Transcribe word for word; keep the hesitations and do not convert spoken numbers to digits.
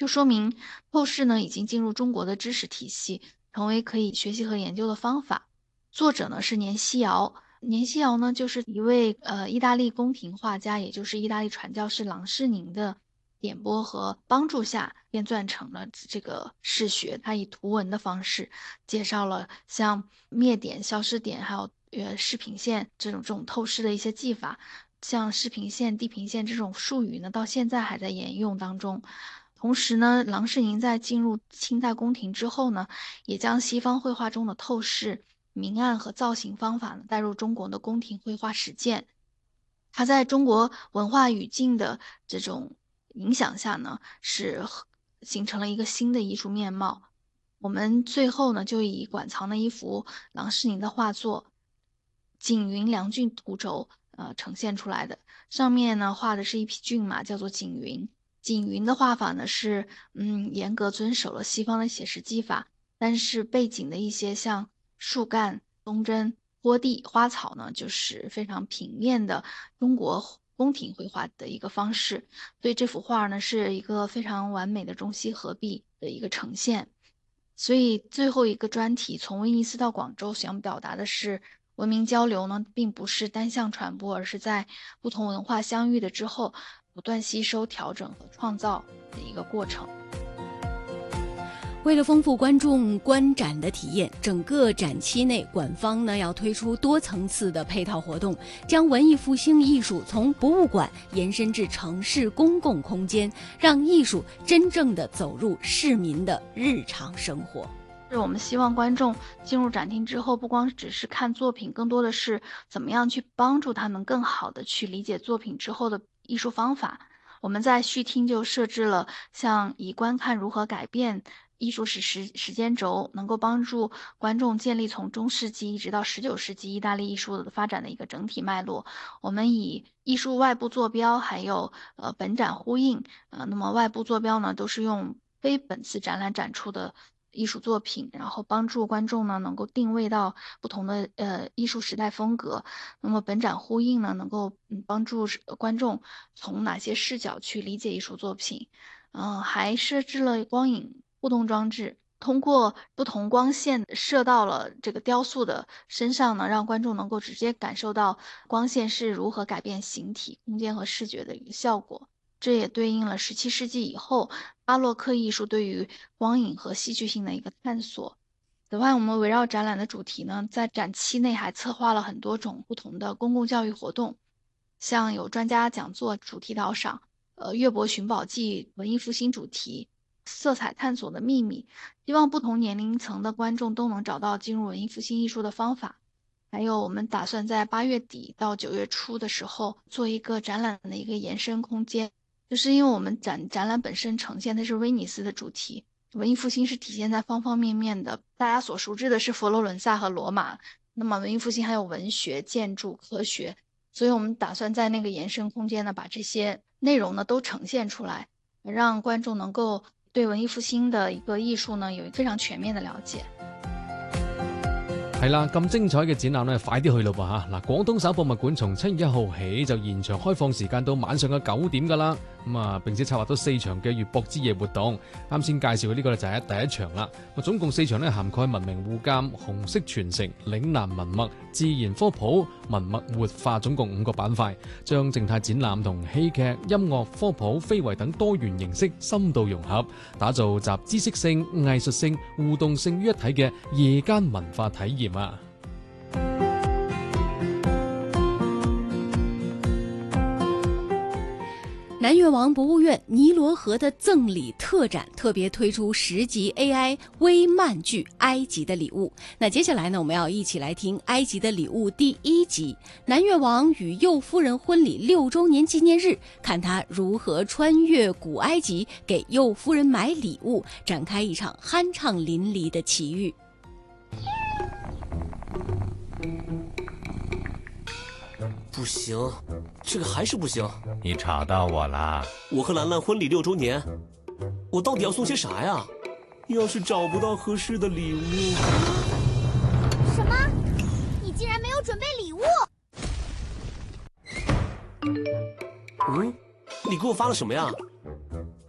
就说明透视呢已经进入中国的知识体系，成为可以学习和研究的方法。作者呢是年希尧，年希尧呢就是一位呃意大利宫廷画家，也就是意大利传教士郎世宁的点拨和帮助下编撰成了这个史学。他以图文的方式介绍了像灭点、消失点，还有呃视平线这种这种透视的一些技法。像视平线、地平线这种术语呢，到现在还在沿用当中。同时呢，郎世宁在进入清代宫廷之后呢，也将西方绘画中的透视、明暗和造型方法呢带入中国的宫廷绘画实践。他在中国文化语境的这种影响下呢，是形成了一个新的艺术面貌。我们最后呢，就以馆藏的一幅郎世宁的画作《景云梁骏图轴》呃呈现出来的。上面呢画的是一匹骏马，叫做景云。景云的画法呢是嗯严格遵守了西方的写实技法，但是背景的一些像树干、松针、坡地、花草呢，就是非常平面的中国宫廷绘画的一个方式。所以这幅画呢是一个非常完美的中西合璧的一个呈现。所以最后一个专题从威尼斯到广州想表达的是，文明交流呢并不是单向传播，而是在不同文化相遇的之后不断吸收、调整和创造的一个过程。 为了丰富观众观展的体验，整个展期内馆方呢要推出多层次的配套活动，将文艺复兴艺术从博物馆延伸至城市公共空间，让艺术真正的走入市民的日常生活。 是我们希望观众进入展厅之后，不光只是看作品，更多的是怎么样去帮助他们更好的去理解作品之后的艺术方法。我们在序厅就设置了像以观看如何改变艺术史时时间轴，能够帮助观众建立从中世纪一直到十九世纪意大利艺术的发展的一个整体脉络。我们以艺术外部坐标还有呃本展呼应，呃，那么外部坐标呢都是用非本次展览展出的艺术作品，然后帮助观众呢能够定位到不同的呃艺术时代风格。那么本展呼应呢，能够嗯帮助观众从哪些视角去理解艺术作品。嗯、呃，还设置了光影互动装置，通过不同光线射到了这个雕塑的身上呢，让观众能够直接感受到光线是如何改变形体、空间和视觉的一个效果。这也对应了十七世纪以后巴洛克艺术对于光影和戏剧性的一个探索。此外，我们围绕展览的主题呢，在展期内还策划了很多种不同的公共教育活动，像有专家讲座、主题导赏、呃岳伯寻宝记文艺复兴主题、色彩探索的秘密，希望不同年龄层的观众都能找到进入文艺复兴艺术的方法。还有，我们打算在八月底到九月初的时候做一个展览的一个延伸空间。就是因为我们展展览本身呈现的是威尼斯的主题，文艺复兴是体现在方方面面的。大家所熟知的是佛罗伦萨和罗马，那么文艺复兴还有文学、建筑、科学，所以我们打算在那个延伸空间呢，把这些内容呢都呈现出来，让观众能够对文艺復興的一個藝術呢有非常全面的了解。 係啦，咁精彩嘅展覽咧，快啲去咯噃嚇！嗱，廣東省博物館從七月一號起就延長開放時間到晚上嘅九點㗎啦。咁啊，並且策劃到四場嘅月博之夜活動。啱先介紹嘅呢個就係第一場啦。總共四場咧涵蓋文明互鑑、紅色傳承、嶺南文物、自然科普、文物活化，總共五個板塊，將靜態展覽同戲劇、音樂、科普、非遺等多元形式深度融合，打造集知識性、藝術性、互動性於一體嘅夜間文化體驗啊！ 南越王博物院尼罗河的赠礼特展特别推出十集 A I 微漫剧《埃及的礼物》。那接下来呢，我们要一起来听《埃及的礼物》第一集，南越王与右夫人婚礼六周年纪念日，看他如何穿越古埃及给右夫人买礼物，展开一场酣畅淋漓的奇遇。 不行，这个还是不行。 你吵到我了。 我和兰兰婚礼六周年，我到底要送些啥呀？要是找不到合适的礼物…… 什么？你竟然没有准备礼物？ 嗯，你给我发了什么呀？